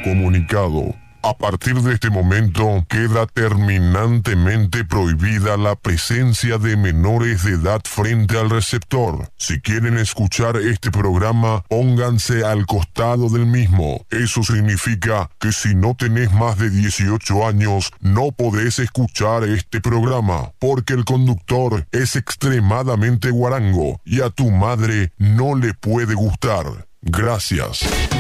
comunicado. A partir de este momento queda terminantemente prohibida la presencia de menores de edad frente al receptor. Si quieren escuchar este programa, pónganse al costado del mismo. Eso significa que si no tenés más de 18 años, no podés escuchar este programa, porque el conductor es extremadamente guarango y a tu madre no le puede gustar. Gracias.